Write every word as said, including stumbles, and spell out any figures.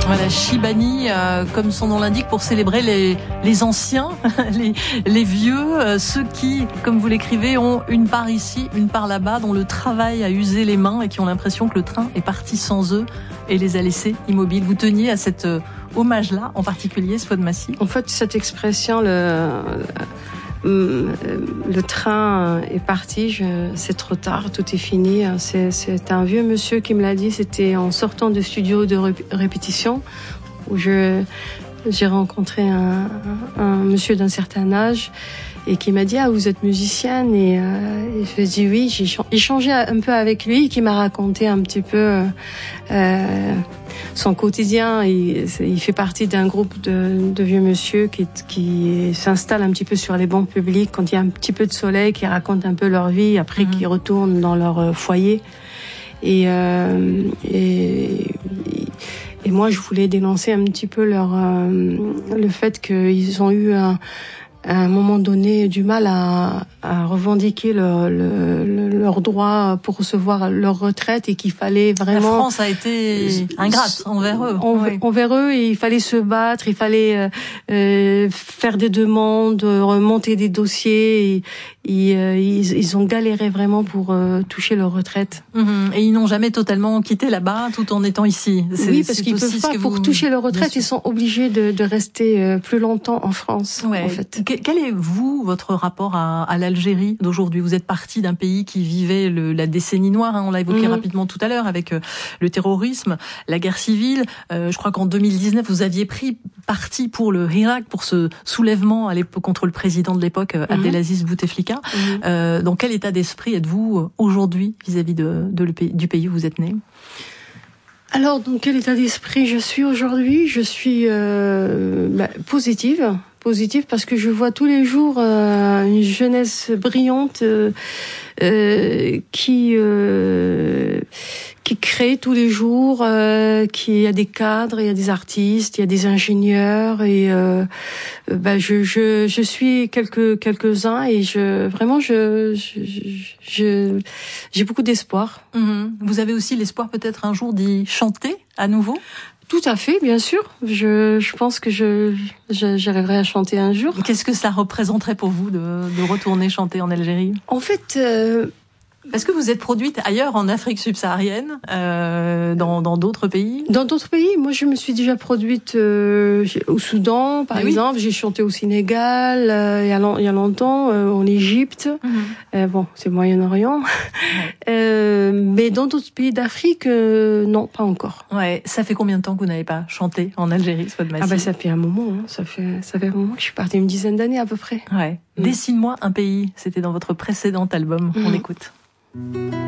Voilà, Chibani, euh, comme son nom l'indique, pour célébrer les, les anciens, les, les vieux, euh, ceux qui, comme vous l'écrivez, ont une part ici, une part là-bas, dont le travail a usé les mains et qui ont l'impression que le train est parti sans eux et les a laissés immobiles. Vous teniez à cet euh, hommage-là, en particulier, Swad Massi? En fait, cette expression, le, le, le train est parti, je, c'est trop tard, tout est fini. C'est, c'est un vieux monsieur qui me l'a dit, c'était en sortant du studio de répétition où je, j'ai rencontré un, un monsieur d'un certain âge et qui m'a dit « Ah, vous êtes musicienne ?» et, euh, et je lui ai dit oui. J'ai échangé un peu avec lui, qui m'a raconté un petit peu euh, son quotidien. Il, il fait partie d'un groupe de, de vieux monsieur qui, qui s'installe un petit peu sur les bancs publics quand il y a un petit peu de soleil, qui racontent un peu leur vie, après mmh. qui retournent dans leur foyer. Et, euh, et, et moi, je voulais dénoncer un petit peu leur, euh, le fait qu'ils ont eu un à un moment donné du mal à, à revendiquer le, le, le, leur droit pour recevoir leur retraite et qu'il fallait vraiment... La France a été ingrate envers eux. En, oui. Envers eux, et il fallait se battre, il fallait euh, euh, faire des demandes, remonter des dossiers. Et, et, euh, ils, ils ont galéré vraiment pour euh, toucher leur retraite. Mmh. Et ils n'ont jamais totalement quitté là-bas tout en étant ici. C'est, oui, parce qu'ils peuvent pas, pour vous... toucher leur retraite, ils sont obligés de, de rester euh, plus longtemps en France, ouais. en fait. Quel est, vous, votre rapport à, à l'Algérie d'aujourd'hui? Vous êtes parti d'un pays qui vivait le, la décennie noire, hein, on l'a évoqué mmh. rapidement tout à l'heure, avec euh, le terrorisme, la guerre civile. Euh, je crois qu'en deux mille dix-neuf, vous aviez pris parti pour le Hirak, pour ce soulèvement à l'époque contre le président de l'époque, mmh. Abdelaziz Bouteflika. Mmh. Euh, dans quel état d'esprit êtes-vous aujourd'hui vis-à-vis de, de le pays, du pays où vous êtes né? Alors, dans quel état d'esprit je suis aujourd'hui? Je suis euh, bah, positive. Positive parce que je vois tous les jours euh, une jeunesse brillante euh, euh, qui euh, qui crée tous les jours, euh, qui il y a des cadres, il y a des artistes, il y a des ingénieurs et euh, bah je je je suis quelques quelques-uns et je vraiment je je, je j'ai beaucoup d'espoir. Mmh. Vous avez aussi l'espoir peut-être un jour d'y chanter à nouveau? Tout à fait, bien sûr. Je, je pense que je, je, j'arriverai à chanter un jour. Qu'est-ce que ça représenterait pour vous de, de retourner chanter en Algérie? En fait, euh... Est-ce que vous êtes produite ailleurs en Afrique subsaharienne, euh, dans, dans d'autres pays? Dans d'autres pays, moi je me suis déjà produite euh, au Soudan, par Mais exemple. Oui. J'ai chanté au Sénégal, euh, il, y a, il y a longtemps, euh, en Égypte. Mm-hmm. Euh, bon, c'est Moyen-Orient. Ouais. Euh, mais dans d'autres pays d'Afrique, euh, non, pas encore. Ouais. Ça fait combien de temps que vous n'avez pas chanté en Algérie, Swad Massi? Ah ben ça fait un moment. Hein. Ça fait ça fait un moment que je suis partie, une dizaine d'années à peu près. Ouais. Mm. Dessine-moi un pays. C'était dans votre précédent album. Mm-hmm. On écoute.